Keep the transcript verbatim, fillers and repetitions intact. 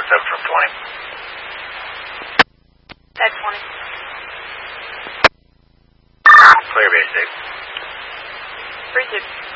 seven from twenty. Tag twenty. Clear base six. three two.